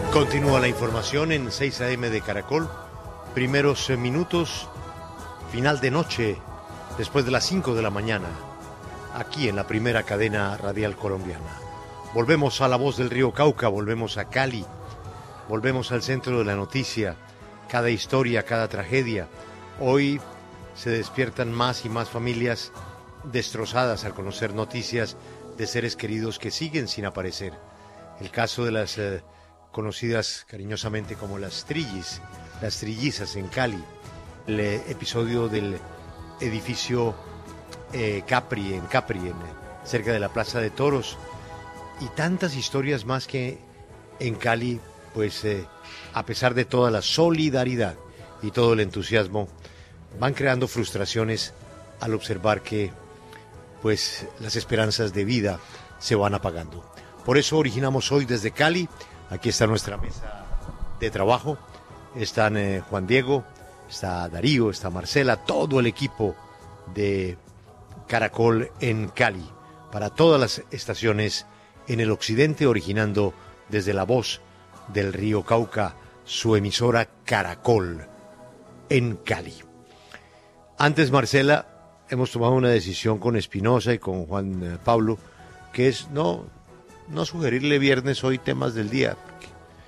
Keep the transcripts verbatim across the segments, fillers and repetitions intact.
Continúa la información en seis a eme de Caracol. Primeros minutos, final de noche, después de las cinco de la mañana, aquí en la primera cadena radial colombiana. Volvemos a La Voz del Río Cauca, volvemos a Cali, volvemos al centro de la noticia, cada historia, cada tragedia. Hoy se despiertan más y más familias destrozadas al conocer noticias de seres queridos que siguen sin aparecer. El caso de las eh, conocidas cariñosamente como las trillis, las trillizas en Cali, el eh, episodio del edificio eh, Capri, en Capri, en, cerca de la Plaza de Toros, y tantas historias más que en Cali, pues eh, a pesar de toda la solidaridad y todo el entusiasmo, van creando frustraciones al observar que pues las esperanzas de vida se van apagando. Por eso originamos hoy desde Cali. Aquí está nuestra mesa de trabajo. Están eh, Juan Diego, está Darío, está Marcela, todo el equipo de Caracol en Cali, para todas las estaciones en el occidente, originando desde La Voz del Río Cauca, su emisora Caracol en Cali. Antes, Marcela, hemos tomado una decisión con Espinosa y con Juan eh, Pablo, que es no, no sugerirle viernes hoy temas del día, porque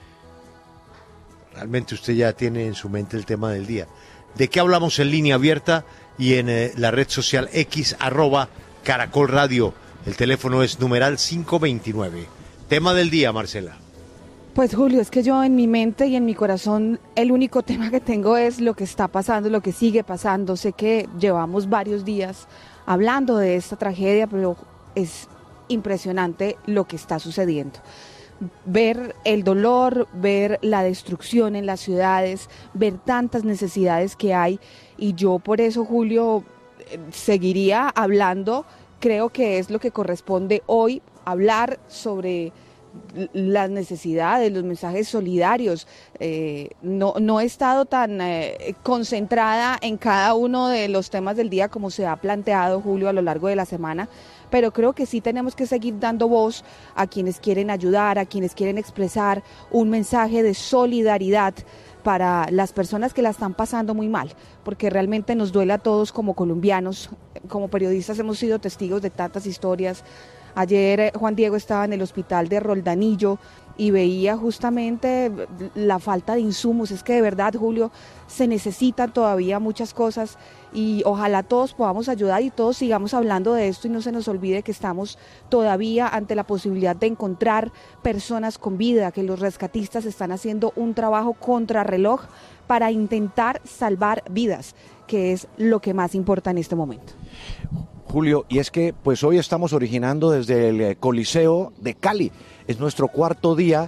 realmente usted ya tiene en su mente el tema del día. ¿De qué hablamos en línea abierta y en eh, la red social X, arroba Caracol Radio? El teléfono es numeral cinco veintinueve. Tema del día, Marcela. Pues Julio, es que yo en mi mente y en mi corazón el único tema que tengo es lo que está pasando, lo que sigue pasando. Sé que llevamos varios días hablando de esta tragedia, pero es impresionante lo que está sucediendo. Ver el dolor, ver la destrucción en las ciudades, ver tantas necesidades que hay, y yo por eso, Julio, seguiría hablando. Creo que es lo que corresponde hoy, hablar sobre las necesidades, los mensajes solidarios. Eh, no, no he estado tan eh, concentrada en cada uno de los temas del día como se ha planteado, Julio, a lo largo de la semana, pero creo que sí tenemos que seguir dando voz a quienes quieren ayudar, a quienes quieren expresar un mensaje de solidaridad para las personas que la están pasando muy mal, porque realmente nos duele a todos como colombianos. Como periodistas hemos sido testigos de tantas historias. Ayer eh, Juan Diego estaba en el hospital de Roldanillo y veía justamente la falta de insumos. Es que de verdad, Julio, se necesitan todavía muchas cosas, y ojalá todos podamos ayudar y todos sigamos hablando de esto y no se nos olvide que estamos todavía ante la posibilidad de encontrar personas con vida, que los rescatistas están haciendo un trabajo contrarreloj para intentar salvar vidas, que es lo que más importa en este momento. Julio, y es que pues hoy estamos originando desde el Coliseo de Cali. Es nuestro cuarto día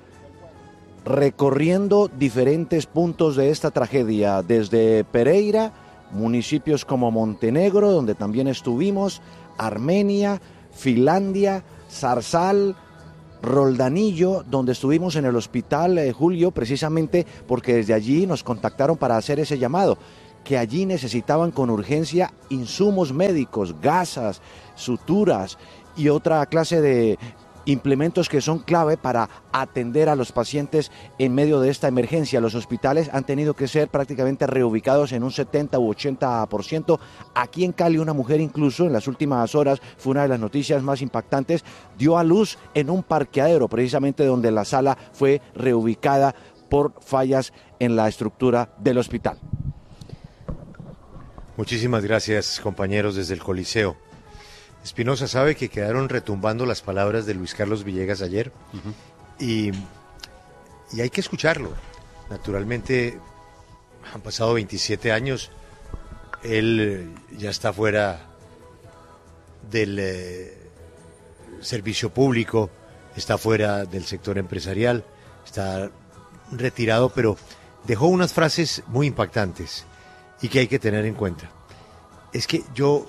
recorriendo diferentes puntos de esta tragedia, desde Pereira, municipios como Montenegro, donde también estuvimos, Armenia, Finlandia, Zarzal, Roldanillo, donde estuvimos en el hospital, eh, Julio, precisamente porque desde allí nos contactaron para hacer ese llamado, que allí necesitaban con urgencia insumos médicos, gasas, suturas y otra clase de implementos que son clave para atender a los pacientes en medio de esta emergencia. Los hospitales han tenido que ser prácticamente reubicados en un setenta u ochenta por ciento. Aquí en Cali una mujer incluso en las últimas horas, fue una de las noticias más impactantes, dio a luz en un parqueadero, precisamente donde la sala fue reubicada por fallas en la estructura del hospital. Muchísimas gracias, compañeros, desde el Coliseo. Espinosa, sabe que quedaron retumbando las palabras de Luis Carlos Villegas ayer, uh-huh. y, y hay que escucharlo. Naturalmente, han pasado veintisiete años, él ya está fuera del eh, servicio público, está fuera del sector empresarial, está retirado, pero dejó unas frases muy impactantes y que hay que tener en cuenta. Es que yo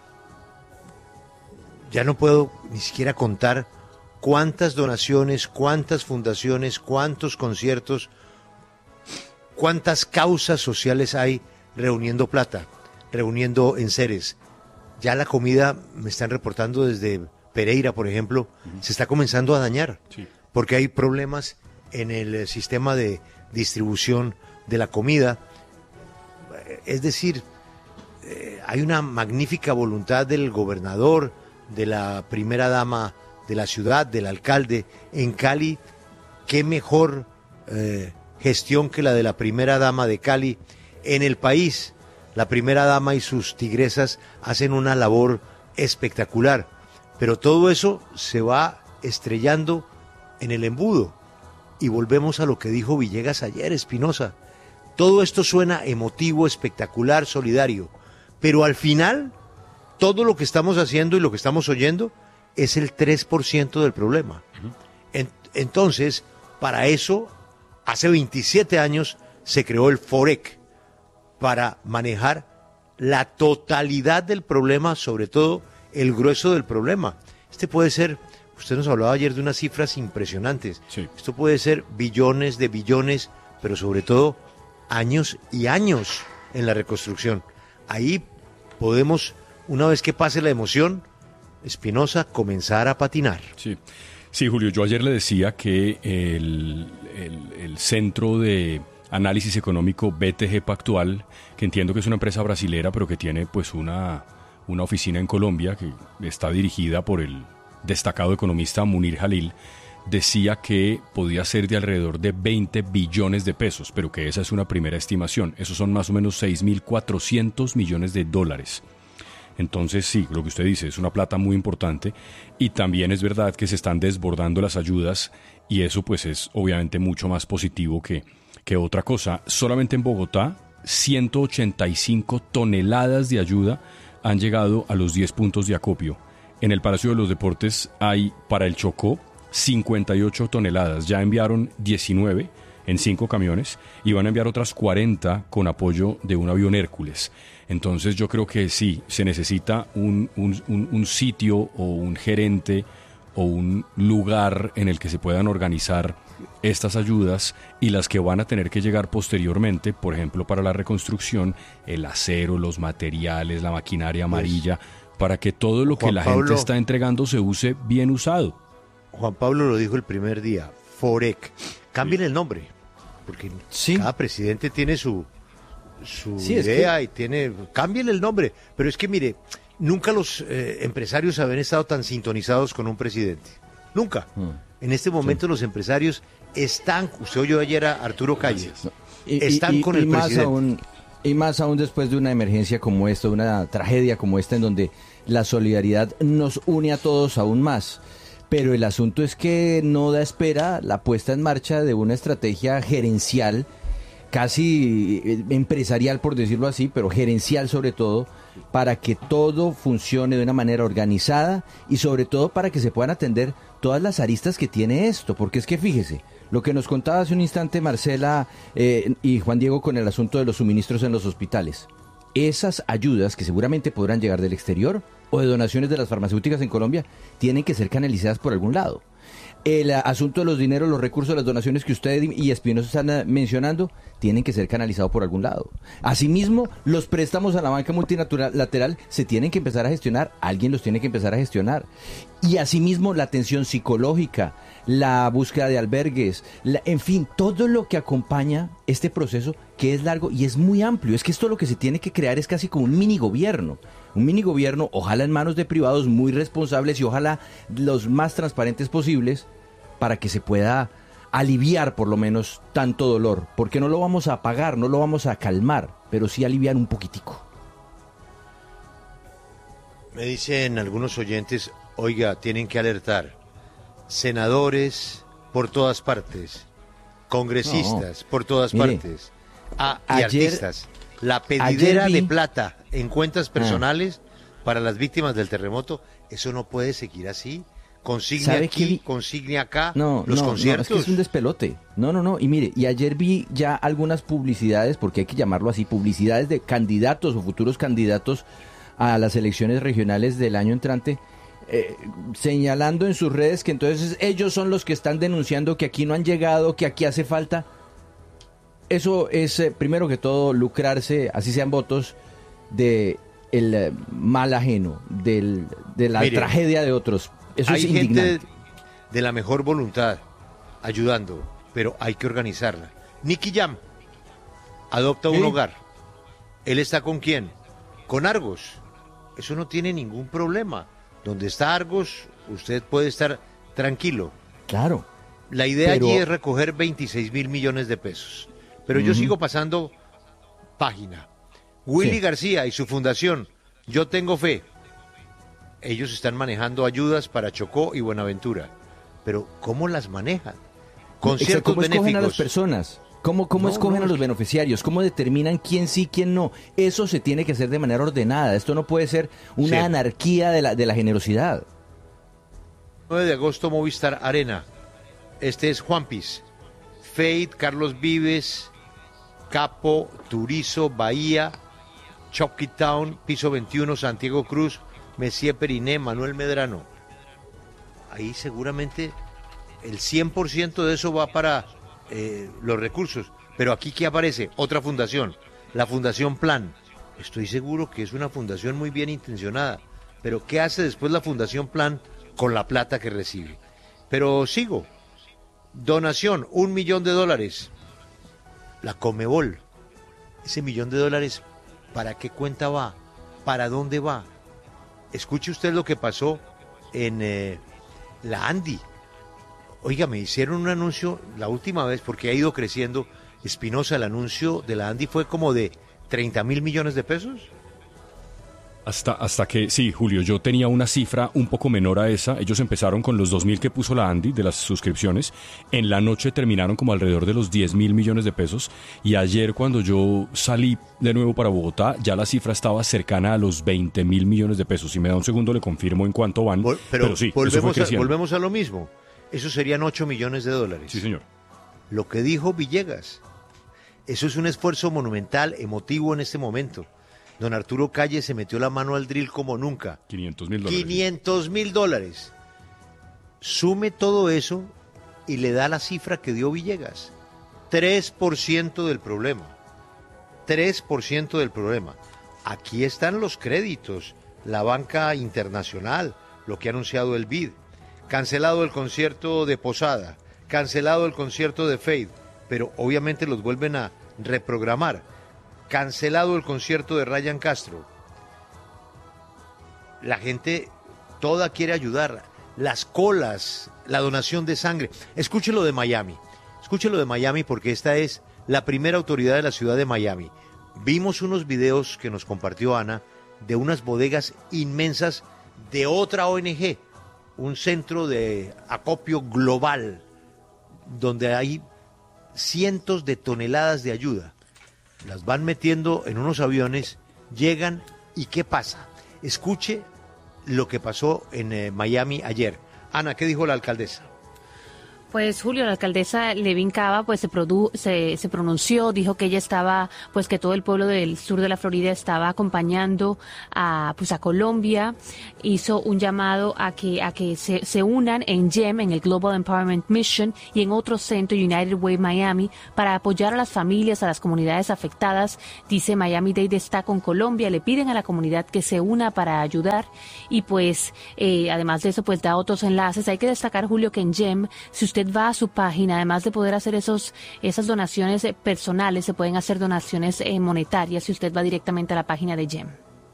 ya no puedo ni siquiera contar cuántas donaciones, cuántas fundaciones, cuántos conciertos, cuántas causas sociales hay reuniendo plata, reuniendo enseres. Ya la comida, me están reportando desde Pereira, por ejemplo, uh-huh. se está comenzando a dañar, sí. porque hay problemas en el sistema de distribución de la comida. Es decir, eh, hay una magnífica voluntad del gobernador, de la primera dama de la ciudad, del alcalde en Cali. Qué mejor eh, gestión que la de la primera dama de Cali en el país. La primera dama y sus tigresas hacen una labor espectacular, pero todo eso se va estrellando en el embudo. Y volvemos a lo que dijo Villegas ayer, Espinosa. Todo esto suena emotivo, espectacular, solidario, pero al final todo lo que estamos haciendo y lo que estamos oyendo es el tres por ciento del problema. En, entonces, para eso, hace veintisiete años se creó el FOREC, para manejar la totalidad del problema, sobre todo el grueso del problema. Este puede ser, usted nos hablaba ayer de unas cifras impresionantes, sí. Esto puede ser billones de billones, pero sobre todo años y años en la reconstrucción. Ahí podemos, una vez que pase la emoción, Espinosa, comenzar a patinar. Sí, sí, Julio, yo ayer le decía que el, el, el centro de análisis económico B T G Pactual, que entiendo que es una empresa brasilera, pero que tiene pues una, una oficina en Colombia, que está dirigida por el destacado economista Munir Jalil, decía que podía ser de alrededor de veinte billones de pesos, pero que esa es una primera estimación. Esos son más o menos seis mil cuatrocientos millones de dólares. Entonces sí, lo que usted dice es una plata muy importante, y también es verdad que se están desbordando las ayudas, y eso pues es obviamente mucho más positivo que que otra cosa. Solamente en Bogotá, ciento ochenta y cinco toneladas de ayuda han llegado a los diez puntos de acopio. En el Palacio de los Deportes hay para el Chocó cincuenta y ocho toneladas. Ya enviaron diecinueve en cinco camiones y van a enviar otras cuarenta con apoyo de un avión Hércules. Entonces yo creo que sí, se necesita un, un, un, un sitio o un gerente o un lugar en el que se puedan organizar estas ayudas, y las que van a tener que llegar posteriormente, por ejemplo para la reconstrucción, el acero, los materiales, la maquinaria amarilla, pues, para que todo lo que Juan la Pablo, gente está entregando se use bien usado. Juan Pablo lo dijo el primer día, FOREC. Cambien sí. el nombre, porque sí. cada presidente tiene su, su sí, idea es que... y tiene... Cambien el nombre, pero es que mire, nunca los eh, empresarios habían estado tan sintonizados con un presidente. Nunca. Hmm. En este momento sí. los empresarios están, usted oyó ayer a Arturo Calle, y, están y, con y el más presidente. Aún, y más aún después de una emergencia como esta, una tragedia como esta, en donde la solidaridad nos une a todos aún más. Pero el asunto es que no da espera la puesta en marcha de una estrategia gerencial, casi empresarial por decirlo así, pero gerencial sobre todo, para que todo funcione de una manera organizada y sobre todo para que se puedan atender todas las aristas que tiene esto, porque es que fíjese, lo que nos contaba hace un instante Marcela eh, y Juan Diego con el asunto de los suministros en los hospitales. Esas ayudas que seguramente podrán llegar del exterior o de donaciones de las farmacéuticas en Colombia tienen que ser canalizadas por algún lado. El asunto de los dineros, los recursos, las donaciones que usted y Espinosa están mencionando tienen que ser canalizados por algún lado. Asimismo, los préstamos a la banca multilateral se tienen que empezar a gestionar, alguien los tiene que empezar a gestionar. Y asimismo, la atención psicológica, la búsqueda de albergues, la, en fin, todo lo que acompaña este proceso que es largo y es muy amplio. Es que esto lo que se tiene que crear es casi como un mini gobierno. Un mini gobierno, ojalá en manos de privados muy responsables y ojalá los más transparentes posibles, para que se pueda aliviar por lo menos tanto dolor, porque no lo vamos a apagar, no lo vamos a calmar, pero sí aliviar un poquitico. Me dicen algunos oyentes, oiga, tienen que alertar, senadores por todas partes, congresistas no. por todas Mire, partes, ah, y ayer, artistas, la pedidera vi... de plata en cuentas personales ah. para las víctimas del terremoto, eso no puede seguir así. Consigne aquí, vi... consigne acá, no, los no, conciertos. No, es que es un despelote. No, no, no. Y mire, y ayer vi ya algunas publicidades, porque hay que llamarlo así, publicidades de candidatos o futuros candidatos a las elecciones regionales del año entrante, eh, señalando en sus redes que entonces ellos son los que están denunciando que aquí no han llegado, que aquí hace falta. Eso es, eh, primero que todo, lucrarse, así sean votos, de el eh, mal ajeno, del, de la Mire, tragedia de otros. Eso hay es indignante. Gente de la mejor voluntad ayudando, pero hay que organizarla. Nicky Jam adopta un ¿Sí? hogar. ¿Él está con quién? Con Argos. Eso no tiene ningún problema. Donde está Argos, usted puede estar tranquilo. Claro. La idea Pero- allí es recoger veintiséis mil millones de pesos. Pero yo Ujú. sigo pasando página. Willy Sí. García y su fundación, Yo Tengo Fe. Ellos están manejando ayudas para Chocó y Buenaventura. Pero ¿cómo las manejan? Con Exacto, ciertos ¿cómo escogen a las benéficos. personas? ¿Cómo, cómo No, escogen no, a los es- beneficiarios? ¿Cómo determinan quién sí, quién no? Eso se tiene que hacer de manera ordenada. Esto no puede ser una Sí. anarquía de la, de la generosidad. nueve de agosto, Movistar Arena. Este es Juan Piz. Fade, Carlos Vives, Capo, Turizo, Bahía, Chucky Town, Piso veintiuno, Santiago Cruz, Messier Periné, Manuel Medrano. Ahí seguramente el cien por ciento de eso va para eh, los recursos. Pero aquí, ¿qué aparece? Otra fundación, la Fundación Plan. Estoy seguro que es una fundación muy bien intencionada. Pero ¿qué hace después la Fundación Plan con la plata que recibe? Pero sigo. Donación, un millón de dólares. La Comebol. Ese millón de dólares, ¿para qué cuenta va? ¿Para dónde va? Escuche usted lo que pasó en eh, la Andi. Oiga, me hicieron un anuncio la última vez porque ha ido creciendo. Espinosa, el anuncio de la Andi fue como de treinta mil millones de pesos. Hasta, hasta que, sí, Julio, yo tenía una cifra un poco menor a esa. Ellos empezaron con los dos mil que puso la Andy de las suscripciones. En la noche terminaron como alrededor de los diez mil millones de pesos. Y ayer cuando yo salí de nuevo para Bogotá, ya la cifra estaba cercana a los veinte mil millones de pesos. Si me da un segundo le confirmo en cuánto van. Vol- pero pero sí, eso fue volvemos, a, creciendo. volvemos a lo mismo. Eso serían ocho millones de dólares. Sí, señor. Lo que dijo Villegas. Eso es un esfuerzo monumental, emotivo en este momento. Don Arturo Calle se metió la mano al drill como nunca. quinientos mil dólares. quinientos mil dólares. Sume todo eso y le da la cifra que dio Villegas. tres por ciento del problema. tres por ciento del problema. Aquí están los créditos, la banca internacional, lo que ha anunciado el B I D. Cancelado el concierto de Posada, cancelado el concierto de Fade, pero obviamente los vuelven a reprogramar. Cancelado el concierto de Ryan Castro. La gente toda quiere ayudar. Las colas, la donación de sangre. Escuche lo de Miami. Escuche lo de Miami porque esta es la primera autoridad de la ciudad de Miami. Vimos unos videos que nos compartió Ana de unas bodegas inmensas de otra O N G, un centro de acopio global, donde hay cientos de toneladas de ayuda. Las van metiendo en unos aviones, llegan y ¿qué pasa? Escuche lo que pasó en eh, Miami ayer. Ana, ¿qué dijo la alcaldesa? Pues Julio, la alcaldesa Levin Cava pues se, produ se, se pronunció, dijo que ella estaba, pues que todo el pueblo del sur de la Florida estaba acompañando a pues a Colombia, hizo un llamado a que a que se, se unan en G E M, en el Global Empowerment Mission y en otro centro, United Way Miami, para apoyar a las familias, a las comunidades afectadas. Dice Miami-Dade está con Colombia, le piden a la comunidad que se una para ayudar y pues eh, además de eso pues da otros enlaces. Hay que destacar, Julio, que en G E M, si usted va a su página, además de poder hacer esos esas donaciones eh, personales, se pueden hacer donaciones eh, monetarias si usted va directamente a la página de G E M.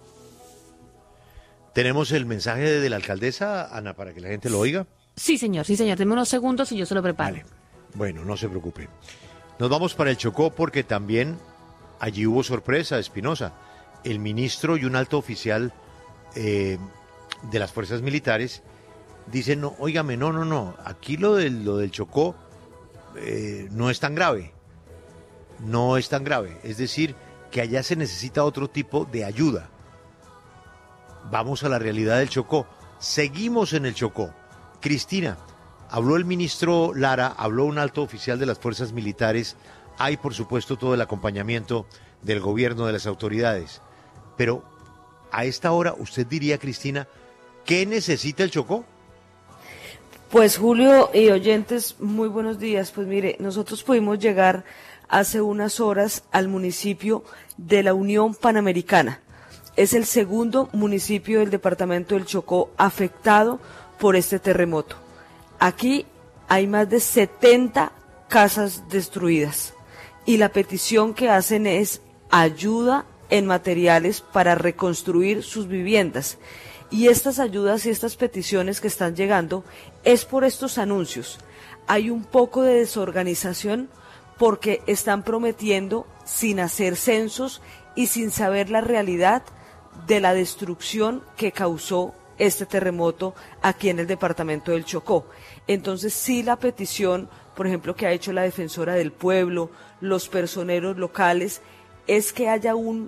¿Tenemos el mensaje de la alcaldesa, Ana, para que la gente lo oiga? Sí, señor, sí, señor. Deme unos segundos y yo se lo preparo. Vale. Bueno, no se preocupe. Nos vamos para el Chocó porque también allí hubo sorpresa, Espinosa. El ministro y un alto oficial eh, de las fuerzas militares dicen, no, óigame, no, no, no, aquí lo del, lo del Chocó eh, no es tan grave. No es tan grave. Es decir, que allá se necesita otro tipo de ayuda. Vamos a la realidad del Chocó. Seguimos en el Chocó. Cristina, habló el ministro Lara, habló un alto oficial de las fuerzas militares. Hay, por supuesto, todo el acompañamiento del gobierno, de las autoridades. Pero a esta hora, usted diría, Cristina, ¿qué necesita el Chocó? Pues Julio y oyentes, muy buenos días. Pues mire, nosotros pudimos llegar hace unas horas al municipio de la Unión Panamericana. Es el segundo municipio del departamento del Chocó afectado por este terremoto. Aquí hay más de setenta casas destruidas. Y la petición que hacen es ayuda en materiales para reconstruir sus viviendas. Y estas ayudas y estas peticiones que están llegando es por estos anuncios. Hay un poco de desorganización porque están prometiendo sin hacer censos y sin saber la realidad de la destrucción que causó este terremoto aquí en el departamento del Chocó. Entonces sí, la petición, por ejemplo, que ha hecho la Defensora del Pueblo, los personeros locales, es que haya un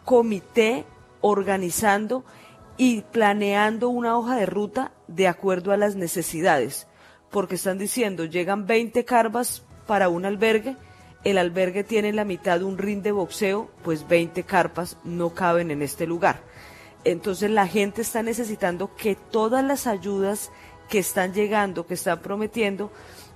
comité organizando y planeando una hoja de ruta de acuerdo a las necesidades, porque están diciendo, llegan veinte carpas para un albergue, el albergue tiene la mitad de un ring de boxeo, pues veinte carpas no caben en este lugar. Entonces la gente está necesitando que todas las ayudas que están llegando, que están prometiendo,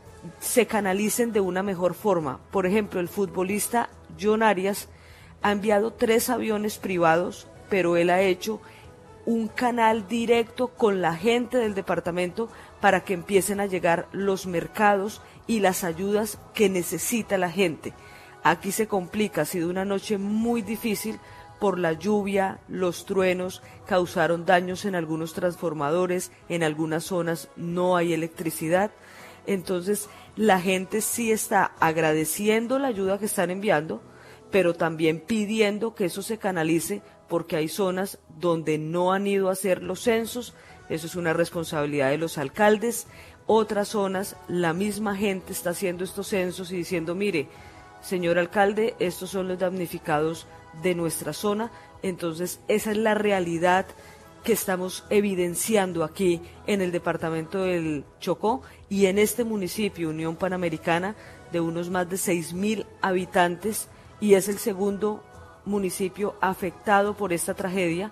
se canalicen de una mejor forma. Por ejemplo, el futbolista John Arias ha enviado tres aviones privados, pero él ha hecho un canal directo con la gente del departamento para que empiecen a llegar los mercados y las ayudas que necesita la gente. Aquí se complica, ha sido una noche muy difícil por la lluvia, los truenos causaron daños en algunos transformadores, en algunas zonas no hay electricidad. Entonces la gente sí está agradeciendo la ayuda que están enviando, pero también pidiendo que eso se canalice, porque hay zonas donde no han ido a hacer los censos, eso es una responsabilidad de los alcaldes. Otras zonas, la misma gente está haciendo estos censos y diciendo, mire, señor alcalde, estos son los damnificados de nuestra zona. Entonces esa es la realidad que estamos evidenciando aquí en el departamento del Chocó y en este municipio, Unión Panamericana, de unos más de seis mil habitantes, y es el segundo municipio afectado por esta tragedia,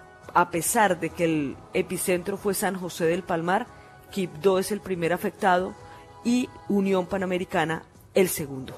a pesar de que el epicentro fue San José del Palmar. Quibdó es el primer afectado y Unión Panamericana el segundo.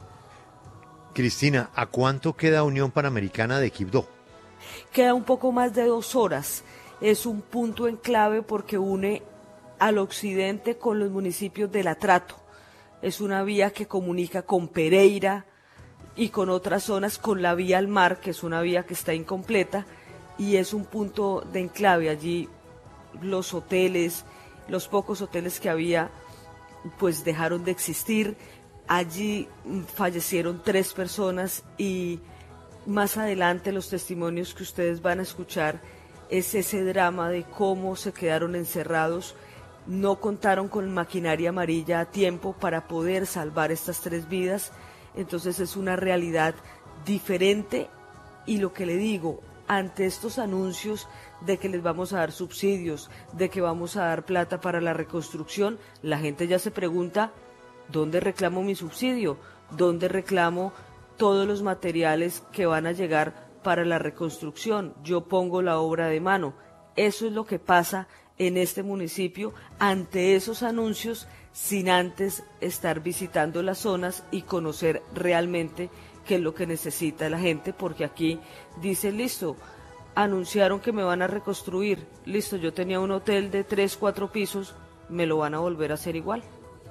Cristina, ¿a cuánto queda Unión Panamericana de Quibdó? Queda un poco más de dos horas. Es un punto en clave porque une al occidente con los municipios del Atrato. Es una vía que comunica con Pereira y con otras zonas, con la vía al mar, que es una vía que está incompleta, y es un punto de enclave. Allí los hoteles, los pocos hoteles que había, pues dejaron de existir. Allí fallecieron tres personas y más adelante los testimonios que ustedes van a escuchar es ese drama de cómo se quedaron encerrados, no contaron con maquinaria amarilla a tiempo para poder salvar estas tres vidas. Entonces es una realidad diferente y lo que le digo, ante estos anuncios de que les vamos a dar subsidios, de que vamos a dar plata para la reconstrucción, la gente ya se pregunta, ¿dónde reclamo mi subsidio? ¿Dónde reclamo todos los materiales que van a llegar para la reconstrucción? Yo pongo la obra de mano. Eso es lo que pasa en este municipio ante esos anuncios, sin antes estar visitando las zonas y conocer realmente qué es lo que necesita la gente, porque aquí dicen, listo, anunciaron que me van a reconstruir, listo, yo tenía un hotel de tres, cuatro pisos, me lo van a volver a hacer igual.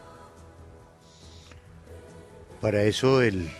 Para eso el,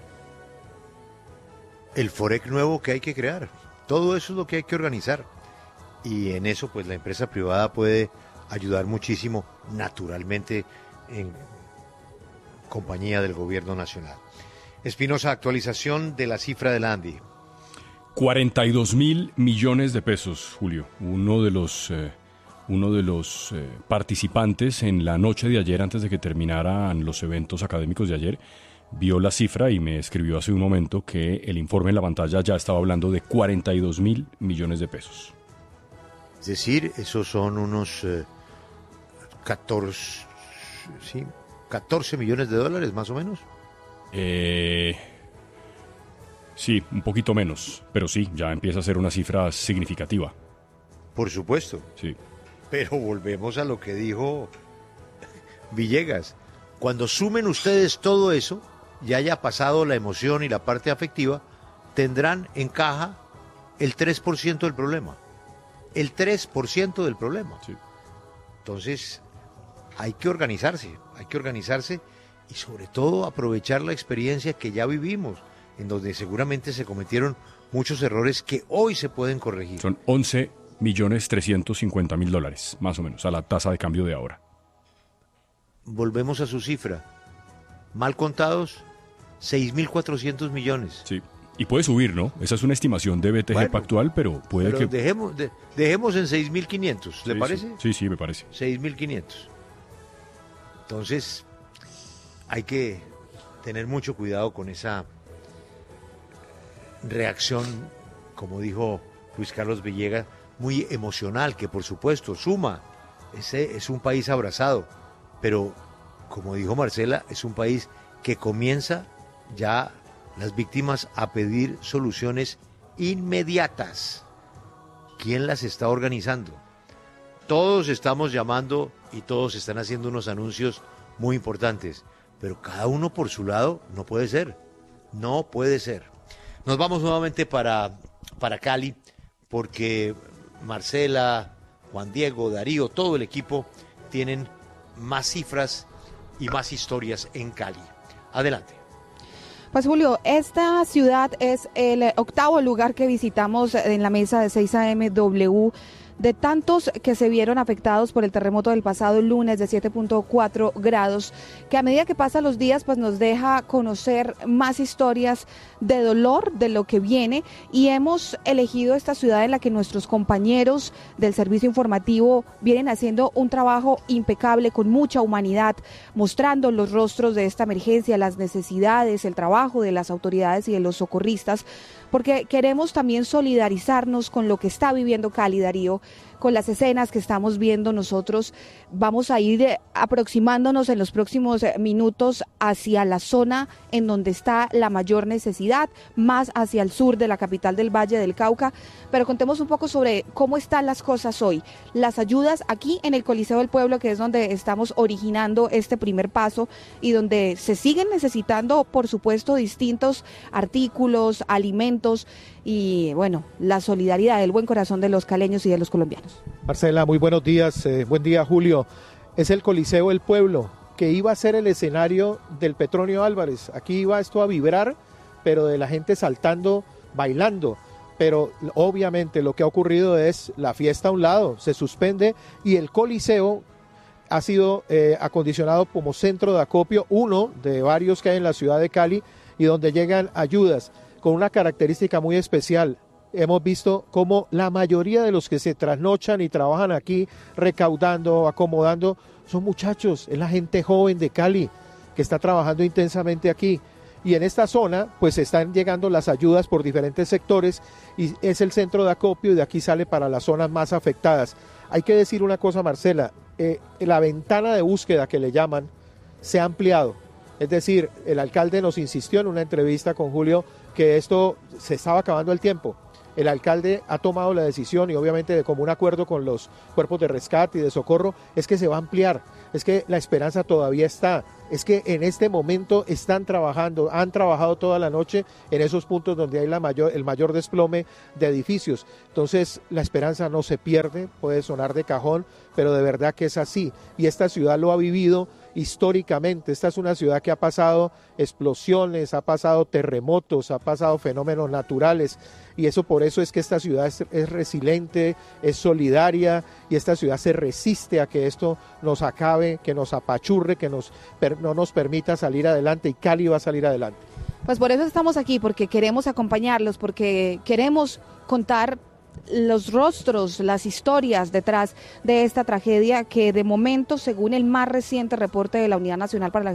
el FOREC nuevo que hay que crear, todo eso es lo que hay que organizar, y en eso pues la empresa privada puede ayudar muchísimo, naturalmente en compañía del gobierno nacional. Espinosa, actualización de la cifra de la ANDI. cuarenta y dos mil millones de pesos, Julio. Uno de los, eh, uno de los eh, participantes en la noche de ayer, antes de que terminaran los eventos académicos de ayer, vio la cifra y me escribió hace un momento que el informe en la pantalla ya estaba hablando de cuarenta y dos mil millones de pesos. Es decir, esos son unos eh, catorce, ¿sí? catorce millones de dólares más o menos. Eh, sí, un poquito menos, pero sí, ya empieza a ser una cifra significativa. Por supuesto. Sí. Pero volvemos a lo que dijo Villegas. Cuando sumen ustedes todo eso, ya haya pasado la emoción y la parte afectiva, tendrán en caja el tres por ciento del problema. El tres por ciento del problema. Sí. Entonces, hay que organizarse, hay que organizarse y sobre todo aprovechar la experiencia que ya vivimos, en donde seguramente se cometieron muchos errores que hoy se pueden corregir. Son once millones trescientos cincuenta mil dólares, más o menos, a la tasa de cambio de ahora. Volvemos a su cifra. Mal contados, seis mil cuatrocientos millones. Sí, y puede subir, ¿no? Esa es una estimación de B T G Bueno, Pactual, pero puede pero que... dejemos, de- dejemos en seis mil quinientos, ¿le Sí, parece? Sí, sí, sí, me parece. seis mil quinientos. Entonces, hay que tener mucho cuidado con esa reacción, como dijo Luis Carlos Villegas, muy emocional, que por supuesto suma. Ese es un país abrazado, pero como dijo Marcela, es un país que comienza ya las víctimas a pedir soluciones inmediatas. ¿Quién las está organizando? Todos estamos llamando y todos están haciendo unos anuncios muy importantes, pero cada uno por su lado no puede ser, no puede ser. Nos vamos nuevamente para, para Cali, porque Marcela, Juan Diego, Darío, todo el equipo tienen más cifras y más historias en Cali. Adelante. Pues Julio, esta ciudad es el octavo lugar que visitamos en la mesa de seis A M W, de tantos que se vieron afectados por el terremoto del pasado lunes de siete punto cuatro grados, que a medida que pasan los días pues nos deja conocer más historias de dolor de lo que viene, y hemos elegido esta ciudad en la que nuestros compañeros del servicio informativo vienen haciendo un trabajo impecable con mucha humanidad, mostrando los rostros de esta emergencia, las necesidades, el trabajo de las autoridades y de los socorristas, porque queremos también solidarizarnos con lo que está viviendo Cali, Darío, con las escenas que estamos viendo nosotros. Vamos a ir eh, aproximándonos en los próximos eh, minutos hacia la zona en donde está la mayor necesidad, más hacia el sur de la capital del Valle del Cauca, pero contemos un poco sobre cómo están las cosas hoy. Las ayudas aquí en el Coliseo del Pueblo, que es donde estamos originando este primer paso y donde se siguen necesitando, por supuesto, distintos artículos, alimentos y, bueno, la solidaridad, el buen corazón de los caleños y de los colombianos. Marcela, muy buenos días, eh, buen día Julio. Es el Coliseo del Pueblo, que iba a ser el escenario del Petronio Álvarez. Aquí iba esto a vibrar, pero de la gente saltando, bailando. Pero obviamente lo que ha ocurrido es la fiesta a un lado, se suspende y el Coliseo ha sido eh, acondicionado como centro de acopio, uno de varios que hay en la ciudad de Cali, y donde llegan ayudas con una característica muy especial. Hemos visto cómo la mayoría de los que se trasnochan y trabajan aquí recaudando, acomodando, son muchachos, es la gente joven de Cali que está trabajando intensamente aquí. Y en esta zona pues están llegando las ayudas por diferentes sectores y es el centro de acopio, y de aquí sale para las zonas más afectadas. Hay que decir una cosa, Marcela, eh, la ventana de búsqueda que le llaman se ha ampliado. Es decir, el alcalde nos insistió en una entrevista con Julio que esto se estaba acabando el tiempo. El alcalde ha tomado la decisión, y obviamente de común acuerdo con los cuerpos de rescate y de socorro, es que se va a ampliar, es que la esperanza todavía está, es que en este momento están trabajando, han trabajado toda la noche en esos puntos donde hay la mayor, el mayor desplome de edificios. Entonces la esperanza no se pierde, puede sonar de cajón, pero de verdad que es así, y esta ciudad lo ha vivido históricamente. Esta es una ciudad que ha pasado explosiones, ha pasado terremotos, ha pasado fenómenos naturales, y eso por eso es que esta ciudad es, es resiliente, es solidaria, y esta ciudad se resiste a que esto nos acabe, que nos apachurre, que nos, per, no nos permita salir adelante, y Cali va a salir adelante. Pues por eso estamos aquí, porque queremos acompañarlos, porque queremos contar los rostros, las historias detrás de esta tragedia que de momento, según el más reciente reporte de la Unidad Nacional para la